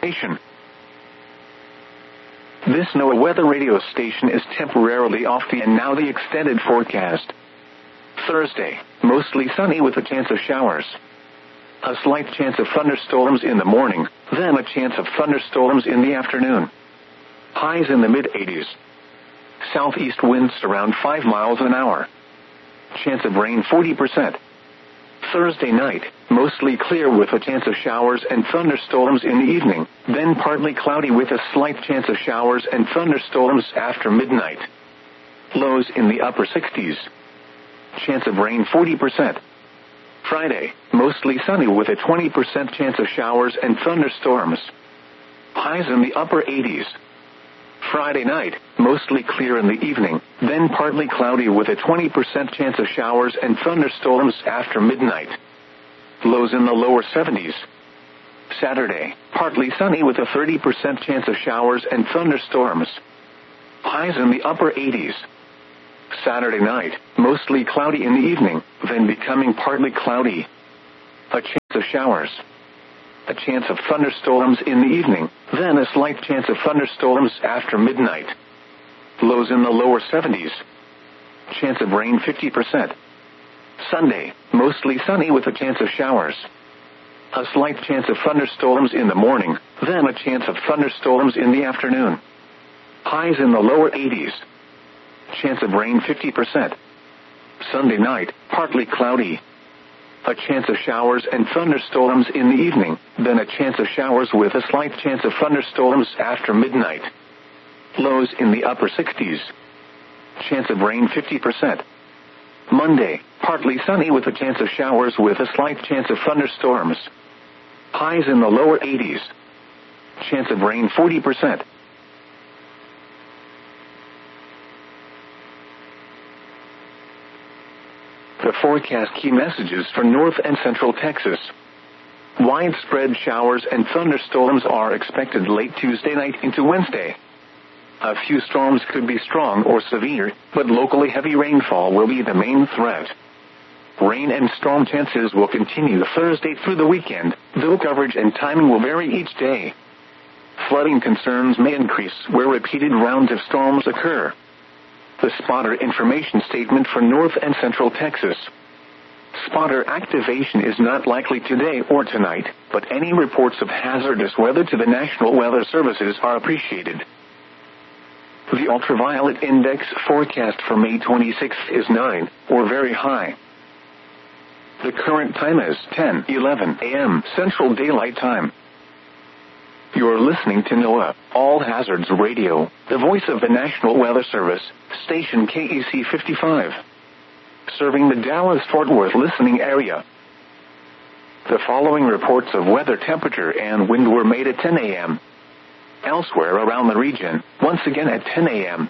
station. This NOAA weather radio station is temporarily off the and now the extended forecast. Thursday, mostly sunny with a chance of showers. A slight chance of thunderstorms in the morning, then a chance of thunderstorms in the afternoon. Highs in the mid-80s. Southeast winds around 5 miles an hour. Chance of rain 40%. Thursday night, mostly clear with a chance of showers and thunderstorms in the evening, then partly cloudy with a slight chance of showers and thunderstorms after midnight. Lows in the upper 60s. Chance of rain 40%. Friday, mostly sunny with a 20% chance of showers and thunderstorms. Highs in the upper 80s. Friday night, mostly clear in the evening, then partly cloudy with a 20% chance of showers and thunderstorms after midnight. Lows in the lower 70s. Saturday, partly sunny with a 30% chance of showers and thunderstorms. Highs in the upper 80s. Saturday night, mostly cloudy in the evening, then becoming partly cloudy. A chance of showers. A chance of thunderstorms in the evening, then a slight chance of thunderstorms after midnight. Lows in the lower 70s. Chance of rain 50%. Sunday, mostly sunny with a chance of showers. A slight chance of thunderstorms in the morning, then a chance of thunderstorms in the afternoon. Highs in the lower 80s. Chance of rain 50%. Sunday night, partly cloudy. A chance of showers and thunderstorms in the evening, then a chance of showers with a slight chance of thunderstorms after midnight. Lows in the upper 60s. Chance of rain 50%. Monday, partly sunny with a chance of showers with a slight chance of thunderstorms. Highs in the lower 80s. Chance of rain 40%. The forecast key messages for North and Central Texas. Widespread showers and thunderstorms are expected late Tuesday night into Wednesday. A few storms could be strong or severe, but locally heavy rainfall will be the main threat. Rain and storm chances will continue Thursday through the weekend, though coverage and timing will vary each day. Flooding concerns may increase where repeated rounds of storms occur. The spotter information statement for North and Central Texas. Spotter activation is not likely today or tonight, but any reports of hazardous weather to the National Weather Services are appreciated. The ultraviolet index forecast for May 26th is 9, or very high. The current time is 10:11 a.m. Central Daylight Time. You're listening to NOAA All Hazards Radio, the voice of the National Weather Service, station KEC 55. Serving the Dallas-Fort Worth listening area. The following reports of weather temperature and wind were made at 10 a.m. Elsewhere around the region, once again at 10 a.m.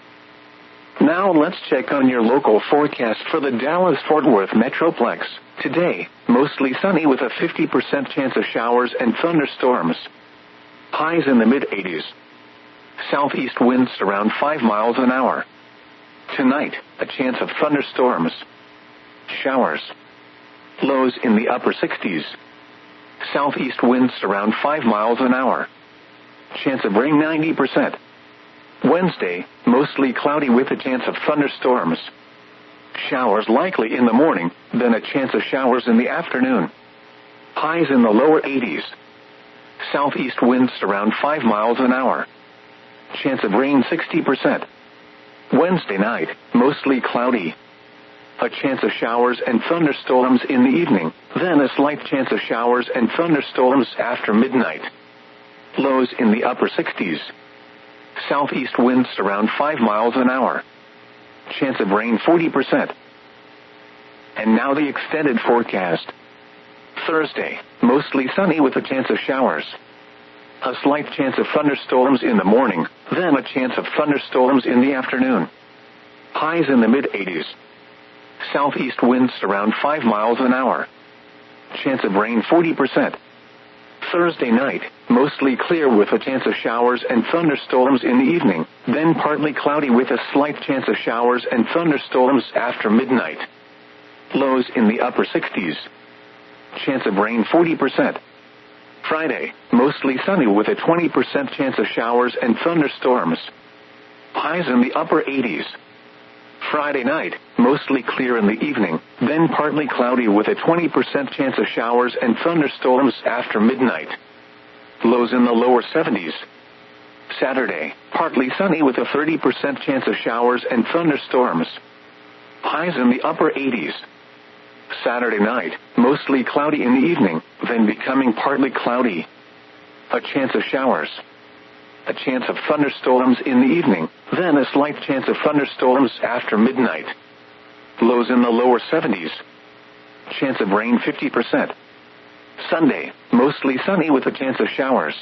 Now let's check on your local forecast for the Dallas-Fort Worth Metroplex. Today, mostly sunny with a 50% chance of showers and thunderstorms. Highs in the mid-80s. Southeast winds around 5 miles an hour. Tonight, a chance of thunderstorms. Showers. Lows in the upper 60s. Southeast winds around 5 miles an hour. Chance of rain 90%. Wednesday, mostly cloudy with a chance of thunderstorms. Showers likely in the morning, then a chance of showers in the afternoon. Highs in the lower 80s. Southeast winds around 5 miles an hour. Chance of rain 60%. Wednesday night, mostly cloudy. A chance of showers and thunderstorms in the evening, then a slight chance of showers and thunderstorms after midnight. Lows in the upper 60s. Southeast winds around 5 miles an hour. Chance of rain 40%. And now the extended forecast. Thursday, mostly sunny with a chance of showers. A slight chance of thunderstorms in the morning, then a chance of thunderstorms in the afternoon. Highs in the mid-80s. Southeast winds around 5 miles an hour. Chance of rain 40%. Thursday night, mostly clear with a chance of showers and thunderstorms in the evening, then partly cloudy with a slight chance of showers and thunderstorms after midnight. Lows in the upper 60s. Chance of rain 40%. Friday, mostly sunny with a 20% chance of showers and thunderstorms. Highs in the upper 80s. Friday night, mostly clear in the evening, then partly cloudy with a 20% chance of showers and thunderstorms after midnight. Lows in the lower 70s. Saturday, partly sunny with a 30% chance of showers and thunderstorms. Highs in the upper 80s. Saturday night, mostly cloudy in the evening, then becoming partly cloudy. A chance of showers. A chance of thunderstorms in the evening, then a slight chance of thunderstorms after midnight. Lows in the lower 70s. Chance of rain 50%. Sunday, mostly sunny with a chance of showers.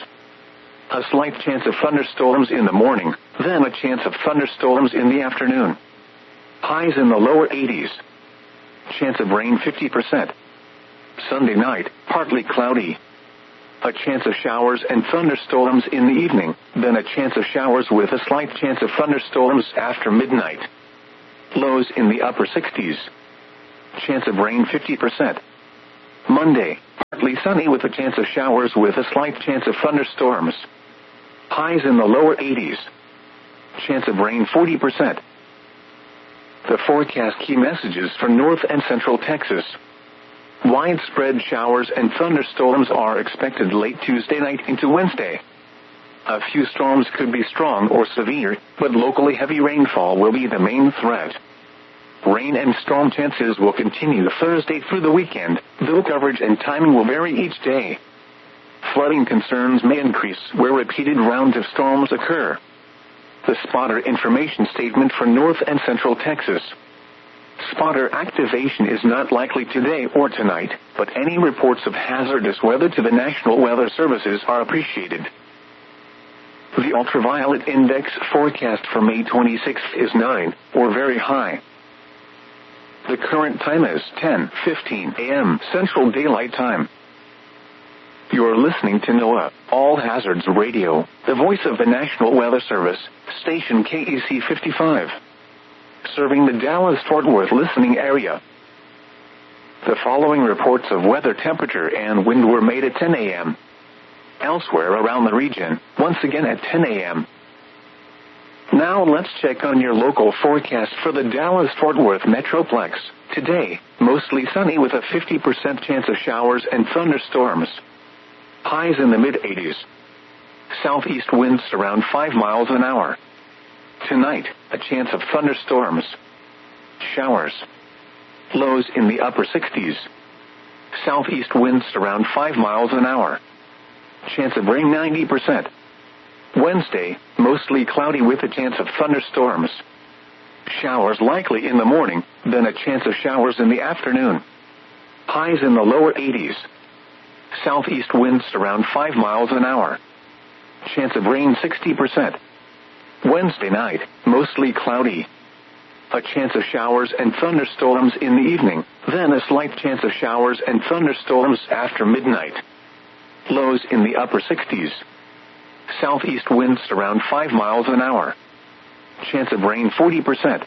A slight chance of thunderstorms in the morning, then a chance of thunderstorms in the afternoon. Highs in the lower 80s. Chance of rain 50%. Sunday night, partly cloudy. A chance of showers and thunderstorms in the evening, then a chance of showers with a slight chance of thunderstorms after midnight. Lows in the upper 60s. Chance of rain 50%. Monday, partly sunny with a chance of showers with a slight chance of thunderstorms. Highs in the lower 80s. Chance of rain 40%. The forecast key messages for North and Central Texas. Widespread showers and thunderstorms are expected late Tuesday night into Wednesday. A few storms could be strong or severe, but locally heavy rainfall will be the main threat. Rain and storm chances will continue Thursday through the weekend, though coverage and timing will vary each day. Flooding concerns may increase where repeated rounds of storms occur. The spotter information statement for North and Central Texas. Spotter activation is not likely today or tonight, but any reports of hazardous weather to the National Weather Services are appreciated. The ultraviolet index forecast for May 26th is 9, or very high. The current time is 10:15 a.m. Central Daylight Time. You're listening to NOAA, All Hazards Radio, the voice of the National Weather Service, station KEC 55. Serving the Dallas-Fort Worth listening area. The following reports of weather temperature and wind were made at 10 a.m. Elsewhere around the region, once again at 10 a.m. Now let's check on your local forecast for the Dallas-Fort Worth Metroplex. Today, mostly sunny with a 50% chance of showers and thunderstorms. Highs in the mid-80s. Southeast winds around 5 miles an hour. Tonight, a chance of thunderstorms. Showers. Lows in the upper 60s. Southeast winds around 5 miles an hour. Chance of rain 90%. Wednesday, mostly cloudy with a chance of thunderstorms. Showers likely in the morning, then a chance of showers in the afternoon. Highs in the lower 80s. Southeast winds around 5 miles an hour. Chance of rain 60%. Wednesday night, mostly cloudy. A chance of showers and thunderstorms in the evening, then a slight chance of showers and thunderstorms after midnight. Lows in the upper 60s. Southeast winds around 5 miles an hour. Chance of rain 40%.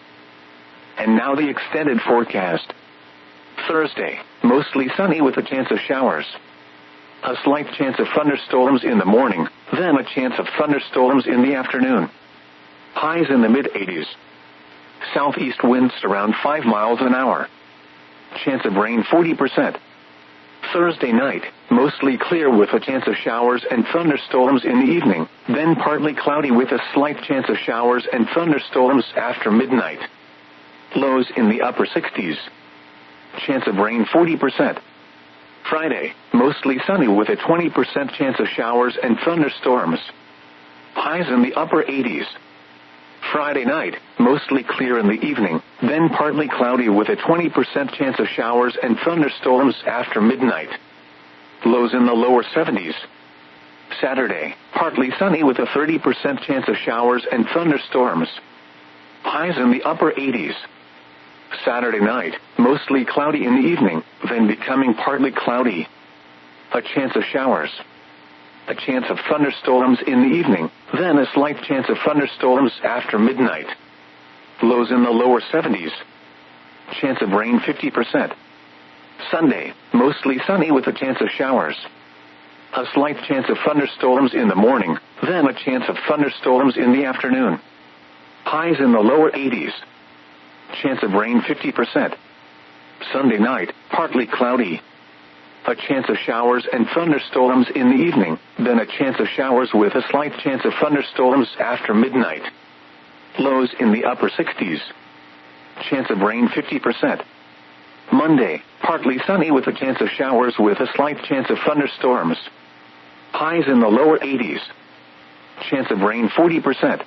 And now the extended forecast. Thursday, mostly sunny with a chance of showers. A slight chance of thunderstorms in the morning, then a chance of thunderstorms in the afternoon. Highs in the mid-80s. Southeast winds around 5 miles an hour. Chance of rain 40%. Thursday night, mostly clear with a chance of showers and thunderstorms in the evening, then partly cloudy with a slight chance of showers and thunderstorms after midnight. Lows in the upper 60s. Chance of rain 40%. Friday, mostly sunny with a 20% chance of showers and thunderstorms. Highs in the upper 80s. Friday night, mostly clear in the evening, then partly cloudy with a 20% chance of showers and thunderstorms after midnight. Lows in the lower 70s. Saturday, partly sunny with a 30% chance of showers and thunderstorms. Highs in the upper 80s. Saturday night, mostly cloudy in the evening, then becoming partly cloudy. A chance of showers. A chance of thunderstorms in the evening, then a slight chance of thunderstorms after midnight. Lows in the lower 70s. Chance of rain 50%. Sunday, mostly sunny with a chance of showers. A slight chance of thunderstorms in the morning, then a chance of thunderstorms in the afternoon. Highs in the lower 80s. Chance of rain 50%. Sunday night, partly cloudy. A chance of showers and thunderstorms in the evening, then a chance of showers with a slight chance of thunderstorms after midnight. Lows in the upper 60s. Chance of rain 50%. Monday, partly sunny with a chance of showers with a slight chance of thunderstorms. Highs in the lower 80s. Chance of rain 40%.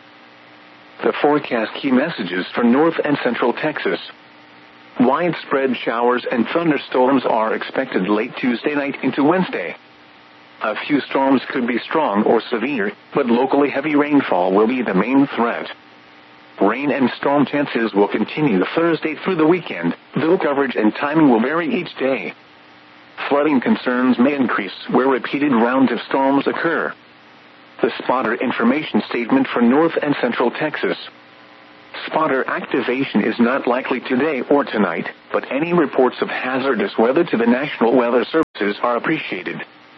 The forecast key messages for North and Central Texas. Widespread showers and thunderstorms are expected late Tuesday night into Wednesday. A few storms could be strong or severe, but locally heavy rainfall will be the main threat. Rain and storm chances will continue Thursday through the weekend, though coverage and timing will vary each day. Flooding concerns may increase where repeated rounds of storms occur. The spotter information statement for North and Central Texas. Spotter activation is not likely today or tonight, but any reports of hazardous weather to the National Weather Services are appreciated.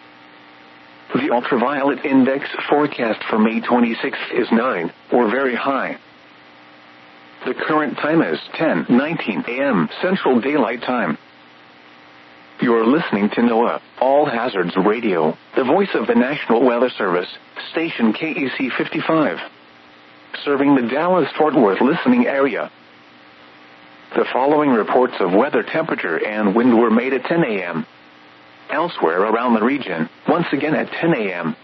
The ultraviolet index forecast for May 26th is 9, or very high. The current time is 10:19 a.m. Central Daylight Time. You're listening to NOAA, All Hazards Radio, the voice of the National Weather Service, station KEC 55. Serving the Dallas-Fort Worth listening area. The following reports of weather temperature and wind were made at 10 a.m. Elsewhere around the region, once again at 10 a.m.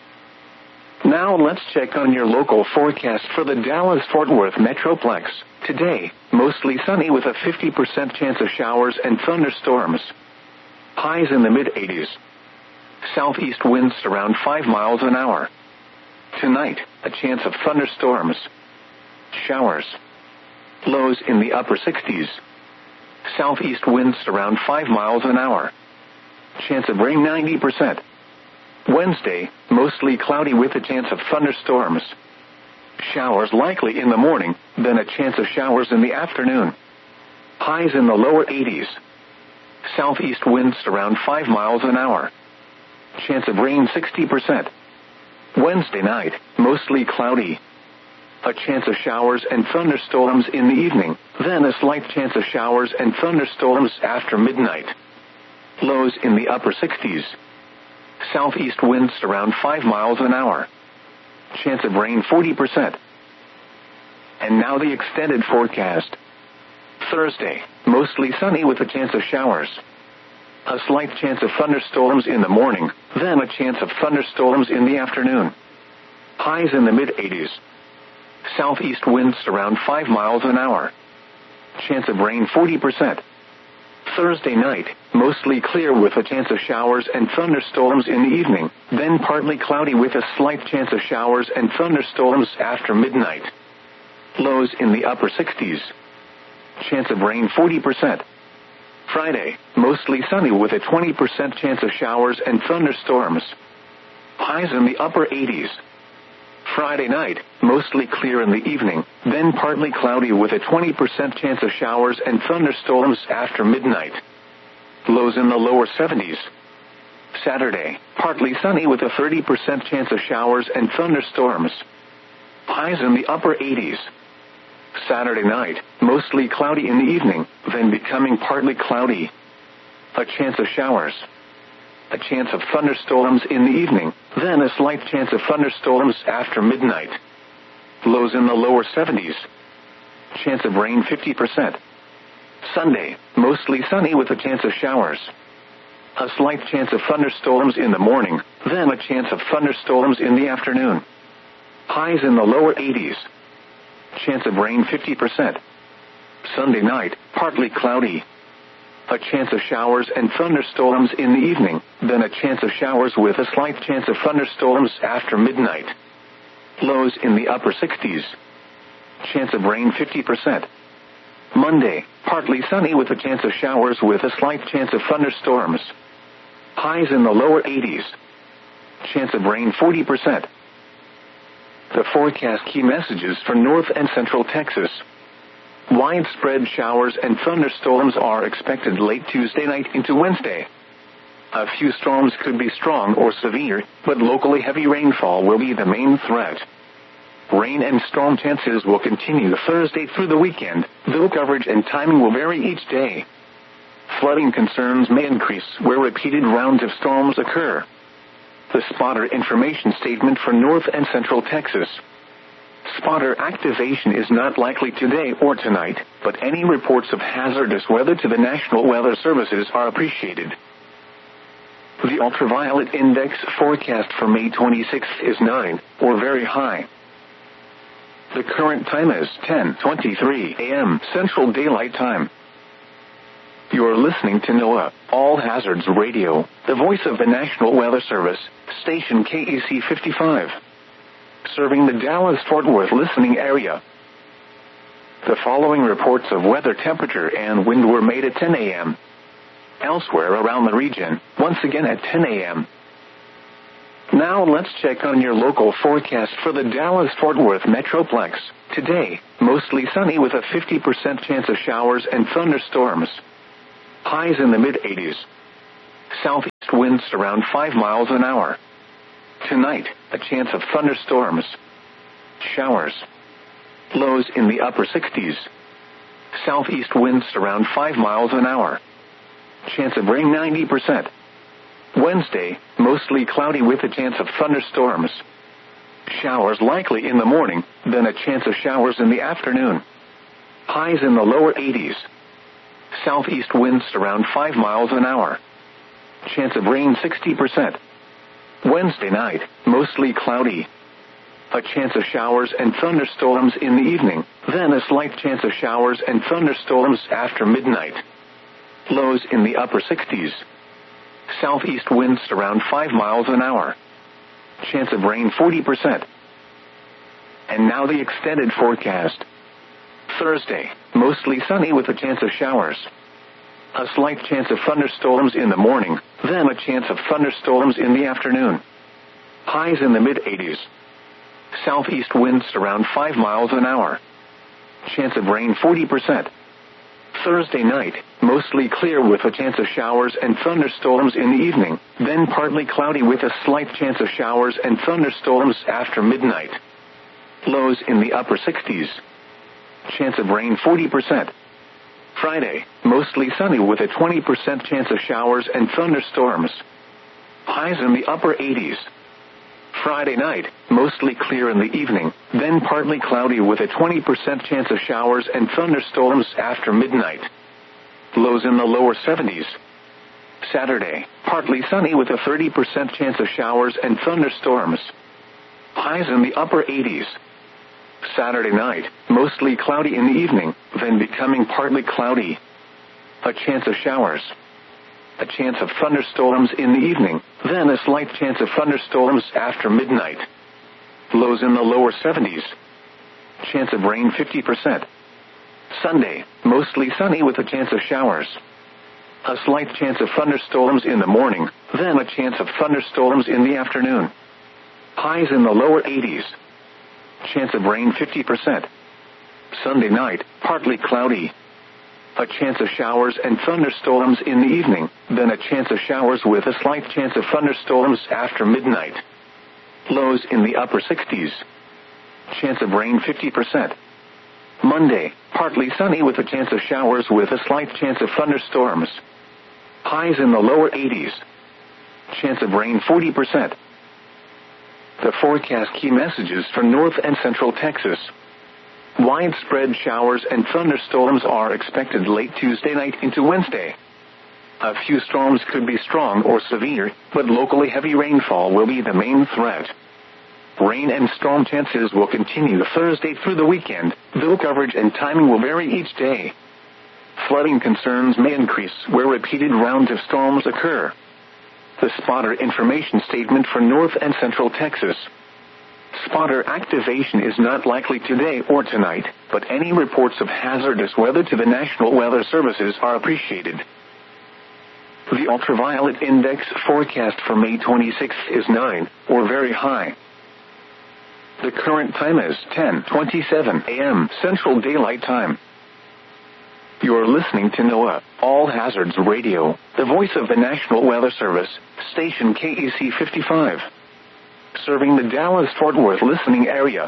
Now let's check on your local forecast for the Dallas-Fort Worth Metroplex. Today, mostly sunny with a 50% chance of showers and thunderstorms. Highs in the mid-80s. Southeast winds around 5 miles an hour. Tonight, a chance of thunderstorms. Showers. Lows in the upper 60s. Southeast winds around 5 miles an hour. Chance of rain 90%. Wednesday, mostly cloudy with a chance of thunderstorms. Showers likely in the morning, then a chance of showers in the afternoon. Highs in the lower 80s. Southeast winds around 5 miles an hour. Chance of rain 60%. Wednesday night, mostly cloudy. A chance of showers and thunderstorms in the evening, then a slight chance of showers and thunderstorms after midnight. Lows in the upper 60s. Southeast winds around 5 miles an hour. Chance of rain 40%. And now the extended forecast. Thursday, mostly sunny with a chance of showers. A slight chance of thunderstorms in the morning, then a chance of thunderstorms in the afternoon. Highs in the mid-80s. Southeast winds around 5 miles an hour. Chance of rain 40%. Thursday night, mostly clear with a chance of showers and thunderstorms in the evening, then partly cloudy with a slight chance of showers and thunderstorms after midnight. Lows in the upper 60s. Chance of rain 40%. Friday, mostly sunny with a 20% chance of showers and thunderstorms. Highs in the upper 80s. Friday night, mostly clear in the evening, then partly cloudy with a 20% chance of showers and thunderstorms after midnight. Lows in the lower 70s. Saturday, partly sunny with a 30% chance of showers and thunderstorms. Highs in the upper 80s. Saturday night, mostly cloudy in the evening, then becoming partly cloudy. A chance of showers. A chance of thunderstorms in the evening, then a slight chance of thunderstorms after midnight. Lows in the lower 70s. Chance of rain 50%. Sunday, mostly sunny with a chance of showers. A slight chance of thunderstorms in the morning, then a chance of thunderstorms in the afternoon. Highs in the lower 80s. Chance of rain 50%. Sunday night, partly cloudy. A chance of showers and thunderstorms in the evening, then a chance of showers with a slight chance of thunderstorms after midnight. Lows in the upper 60s. Chance of rain 50%. Monday, partly sunny with a chance of showers with a slight chance of thunderstorms. Highs in the lower 80s. Chance of rain 40%. The forecast key messages for North and Central Texas. Widespread showers and thunderstorms are expected late Tuesday night into Wednesday. A few storms could be strong or severe, but locally heavy rainfall will be the main threat. Rain and storm chances will continue Thursday through the weekend, though coverage and timing will vary each day. Flooding concerns may increase where repeated rounds of storms occur. The spotter information statement for North and Central Texas. Spotter activation is not likely today or tonight, but any reports of hazardous weather to the National Weather Services are appreciated. The ultraviolet index forecast for May 26th is 9, or very high. The current time is 10:23 a.m. Central Daylight Time. You're listening to NOAA All Hazards Radio, the voice of the National Weather Service, station KEC 55. Serving the Dallas-Fort Worth listening area. The following reports of weather temperature and wind were made at 10 a.m. Elsewhere around the region, once again at 10 a.m. Now let's check on your local forecast for the Dallas-Fort Worth Metroplex. Today, mostly sunny with a 50% chance of showers and thunderstorms. Highs in the mid-80s. Southeast winds around 5 miles an hour. Tonight, a chance of thunderstorms. Showers. Lows in the upper 60s. Southeast winds around 5 miles an hour. Chance of rain 90%. Wednesday, mostly cloudy with a chance of thunderstorms. Showers likely in the morning, then a chance of showers in the afternoon. Highs in the lower 80s. Southeast winds around 5 miles an hour. Chance of rain 60%. Wednesday night, mostly cloudy. A chance of showers and thunderstorms in the evening, then a slight chance of showers and thunderstorms after midnight. Lows in the upper 60s. Southeast winds around 5 miles an hour. Chance of rain 40%. And now the extended forecast. Thursday, mostly sunny with a chance of showers. A slight chance of thunderstorms in the morning, then a chance of thunderstorms in the afternoon. Highs in the mid-80s. Southeast winds around 5 miles an hour. Chance of rain 40%. Thursday night, mostly clear with a chance of showers and thunderstorms in the evening, then partly cloudy with a slight chance of showers and thunderstorms after midnight. Lows in the upper 60s. Chance of rain 40%. Friday, mostly sunny with a 20% chance of showers and thunderstorms. Highs in the upper 80s. Friday night, mostly clear in the evening, then partly cloudy with a 20% chance of showers and thunderstorms after midnight. Lows in the lower 70s. Saturday, partly sunny with a 30% chance of showers and thunderstorms. Highs in the upper 80s. Saturday night, mostly cloudy in the evening, then becoming partly cloudy. A chance of showers. A chance of thunderstorms in the evening, then a slight chance of thunderstorms after midnight. Lows in the lower 70s. Chance of rain 50%. Sunday, mostly sunny with a chance of showers. A slight chance of thunderstorms in the morning, then a chance of thunderstorms in the afternoon. Highs in the lower 80s. Chance of rain 50%. Sunday night, partly cloudy. A chance of showers and thunderstorms in the evening, then a chance of showers with a slight chance of thunderstorms after midnight. Lows in the upper 60s. Chance of rain 50%. Monday, partly sunny with a chance of showers with a slight chance of thunderstorms. Highs in the lower 80s. Chance of rain 40%. The forecast key messages for North and Central Texas. Widespread showers and thunderstorms are expected late Tuesday night into Wednesday. A few storms could be strong or severe, but locally heavy rainfall will be the main threat. Rain and storm chances will continue Thursday through the weekend, though coverage and timing will vary each day. Flooding concerns may increase where repeated rounds of storms occur. The spotter information statement for North and Central Texas. Spotter activation is not likely today or tonight, but any reports of hazardous weather to the National Weather Services are appreciated. The ultraviolet index forecast for May 26th is 9, or very high. The current time is 10:27 a.m. Central Daylight Time. You're listening to NOAA, All Hazards Radio, the voice of the National Weather Service, station KEC 55. Serving the Dallas-Fort Worth listening area.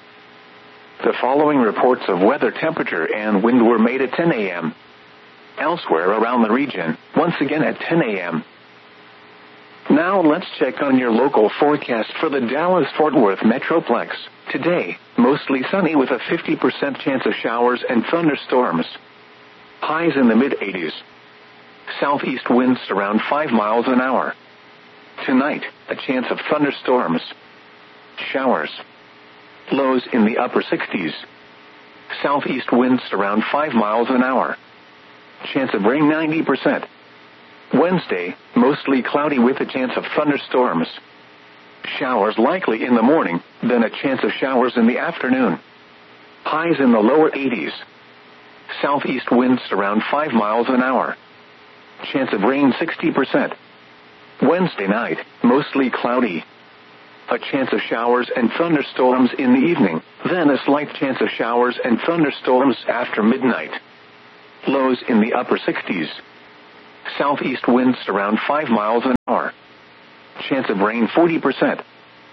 The following reports of weather temperature and wind were made at 10 a.m. Elsewhere around the region, once again at 10 a.m. Now let's check on your local forecast for the Dallas-Fort Worth Metroplex. Today, mostly sunny with a 50% chance of showers and thunderstorms. Highs in the mid-80s. Southeast winds around 5 miles an hour. Tonight, a chance of thunderstorms. Showers. Lows in the upper 60s. Southeast winds around 5 miles an hour. Chance of rain 90%. Wednesday, mostly cloudy with a chance of thunderstorms. Showers likely in the morning, then a chance of showers in the afternoon. Highs in the lower 80s. Southeast winds around 5 miles an hour. Chance of rain 60%. Wednesday night, mostly cloudy. A chance of showers and thunderstorms in the evening, then a slight chance of showers and thunderstorms after midnight. Lows in the upper 60s. Southeast winds around 5 miles an hour. Chance of rain 40%.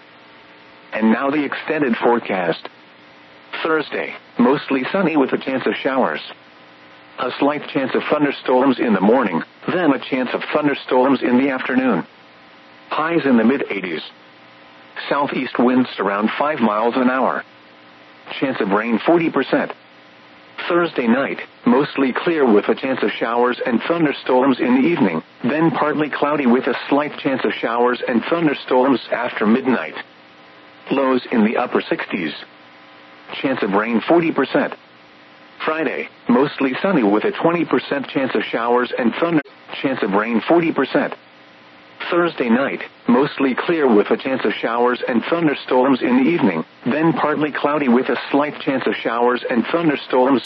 And now the extended forecast. Thursday, mostly sunny with a chance of showers. A slight chance of thunderstorms in the morning, then a chance of thunderstorms in the afternoon. Highs in the mid-80s. Southeast winds around 5 miles an hour. Chance of rain 40%. Thursday night, mostly clear with a chance of showers and thunderstorms in the evening, then partly cloudy with a slight chance of showers and thunderstorms after midnight. Lows in the upper 60s. Chance of rain 40%. Friday, mostly sunny with a 20% chance of showers and thunder. Chance of rain 40%. Thursday night, mostly clear with a chance of showers and thunderstorms in the evening, then partly cloudy with a slight chance of showers and thunderstorms